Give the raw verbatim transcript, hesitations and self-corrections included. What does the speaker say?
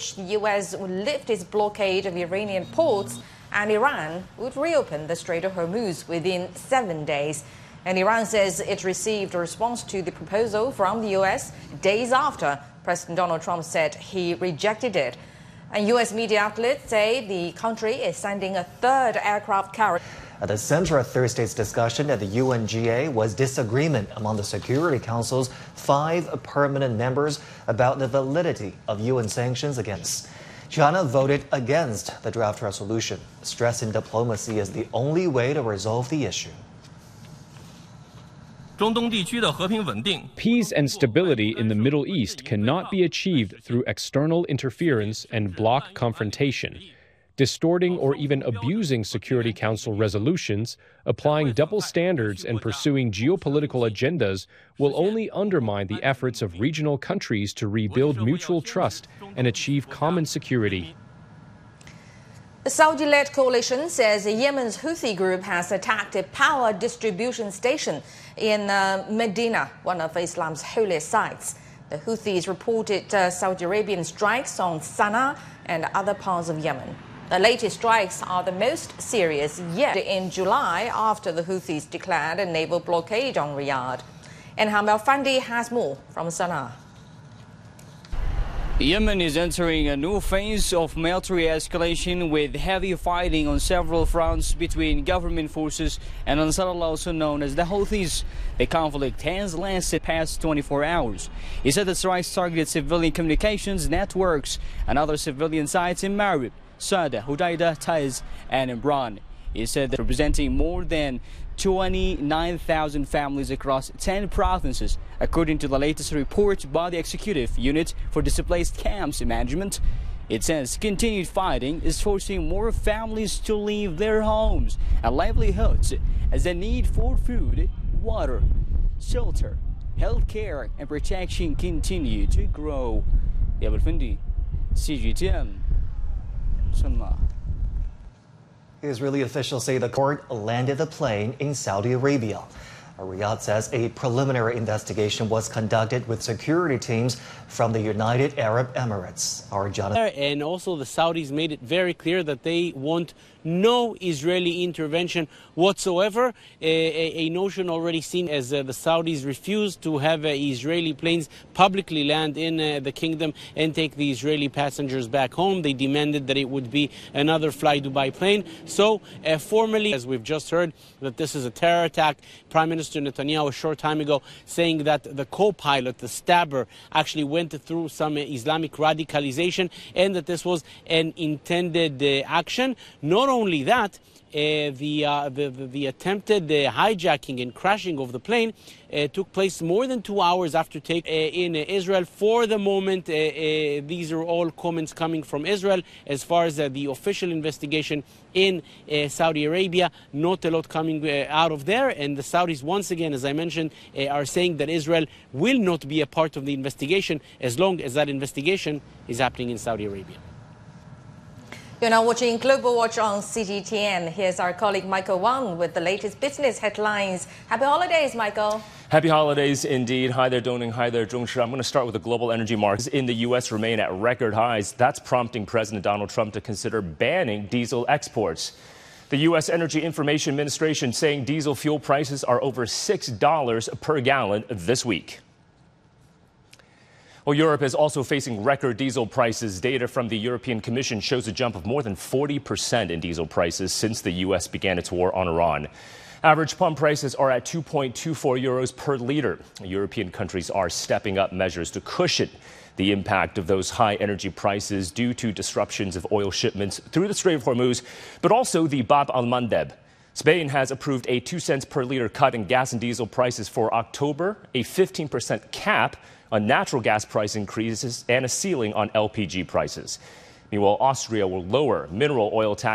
which the U S would lift its blockade of Iranian ports and Iran would reopen the Strait of Hormuz within seven days. And Iran says it received a response to the proposal from the U S days after President Donald Trump said he rejected it. And U S media outlets say the country is sending a third aircraft carrier. At the center of Thursday's discussion at the U N G A was disagreement among the Security Council's five permanent members about the validity of U N sanctions against China. Voted against the draft resolution, stressing diplomacy is the only way to resolve the issue. Peace and stability in the Middle East cannot be achieved through external interference and bloc confrontation. Distorting or even abusing Security Council resolutions, applying double standards and pursuing geopolitical agendas will only undermine the efforts of regional countries to rebuild mutual trust and achieve common security. The Saudi-led coalition says Yemen's Houthi group has attacked a power distribution station in uh, Medina, one of Islam's holiest sites. The Houthis reported uh, Saudi Arabian strikes on Sana'a and other parts of Yemen. The latest strikes are the most serious yet in July after the Houthis declared a naval blockade on Riyadh. And Hamel Fandi has more from Sana'a. Yemen is entering a new phase of military escalation with heavy fighting on several fronts between government forces and Ansarullah, also known as the Houthis. The conflict has lasted past twenty-four hours. He said the strikes targeted civilian communications networks and other civilian sites in Marib, Sada, Hudaydah, Taiz, and Imran. He said that representing more than twenty-nine thousand families across ten provinces, according to the latest report by the Executive Unit for Displaced Camps Management. It says continued fighting is forcing more families to leave their homes and livelihoods as the need for food, water, shelter, health care, and protection continue to grow. Hamel Fandi, C G T N, Sana'a. Israeli officials say the court landed the plane in Saudi Arabia. Riyadh says a preliminary investigation was conducted with security teams from the United Arab Emirates. Our Jonathan. And also the Saudis made it very clear that they want no Israeli intervention whatsoever, a, a, a notion already seen as uh, the Saudis refused to have uh, Israeli planes publicly land in uh, the kingdom and take the Israeli passengers back home. They demanded that it would be another Fly Dubai plane. So uh, formally, as we've just heard, that this is a terror attack. Prime Minister Netanyahu a short time ago saying that the co-pilot, the stabber, actually went through some Islamic radicalization and that this was an intended uh, action. Not only that, Uh, the, uh, the, the the attempted uh, hijacking and crashing of the plane uh, took place more than two hours after take uh, in uh, Israel. For the moment, uh, uh, these are all comments coming from Israel. As far as uh, the official investigation in uh, Saudi Arabia, not a lot coming uh, out of there. And the Saudis, once again, as I mentioned, uh, are saying that Israel will not be a part of the investigation as long as that investigation is happening in Saudi Arabia. You're now watching Global Watch on C G T N. Here's our colleague Michael Wang with the latest business headlines. Happy holidays, Michael. Happy holidays indeed. Hi there, Dongning. Hi there, Zhongshi. I'm going to start with the global energy markets in the U S remain at record highs. That's prompting President Donald Trump to consider banning diesel exports. The U S Energy Information Administration saying diesel fuel prices are over six dollars per gallon this week. Well, Europe is also facing record diesel prices. Data from the European Commission shows a jump of more than forty percent in diesel prices since the U S began its war on Iran. Average pump prices are at two point two four euros per liter. European countries are stepping up measures to cushion the impact of those high energy prices due to disruptions of oil shipments through the Strait of Hormuz, but also the Bab al-Mandeb. Spain has approved a two cents per liter cut in gas and diesel prices for October, a fifteen percent cap on natural gas price increases, and a ceiling on L P G prices. Meanwhile, Austria will lower mineral oil tax